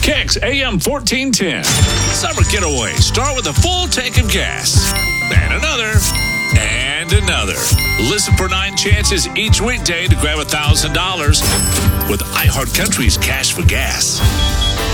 Kicks AM 1410. Summer getaway. Start with a full tank of gas. And another. And another. Listen for 9 chances each weekday to grab $1,000 with iHeartCountry's Cash for Gas.